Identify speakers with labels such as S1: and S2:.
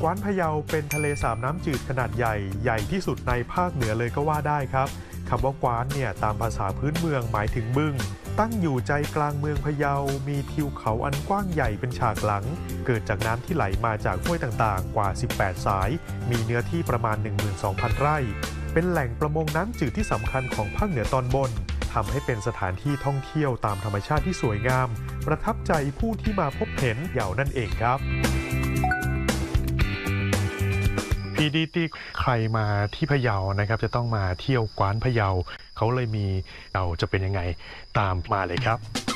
S1: กวานพะเยาเป็นทะเลสาบน้ำจืดขนาดใหญ่ที่สุดในภาคเหนือเลยก็ว่าได้ครับคำว่ากวานเนี่ยตามภาษาพื้นเมืองหมายถึงบึงตั้งอยู่ใจกลางเมืองพะเยามีทิวเขาอันกว้างใหญ่เป็นฉากหลังเกิดจากน้ำที่ไหลมาจากห้วยต่างๆกว่า18สายมีเนื้อที่ประมาณ 12,000 ไร่เป็นแหล่งประมงน้ำจืดที่สำคัญของภาคเหนือตอนบนทำให้เป็นสถานที่ท่องเที่ยวตามธรรมชาติที่สวยงามประทับใจผู้ที่มาพบเห็นเหย่านั่นเองครับพี่ดีที่ใครมาที่พะเยานะครับจะต้องมาเที่ยวกวานพะเยาเขาเลยมีเราจะเป็นยังไงตามมาเลยครับ